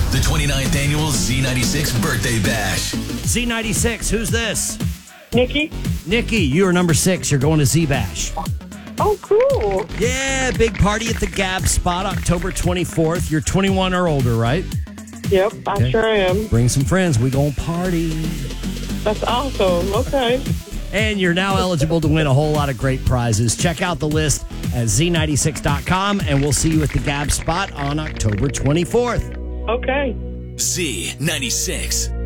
the 29th annual Z96 Birthday Bash. Z96, who's this? Nikki. Nikki, you are number 6. You're going to Z-Bash. Oh, cool. Yeah, big party at the Gab Spot, October 24th. You're 21 or older, right? Yep, I sure am. Bring some friends. We gonna party. That's awesome. Okay. And you're now eligible to win a whole lot of great prizes. Check out the list at z96.com, and we'll see you at the Gab Spot on October 24th. Okay. Z96.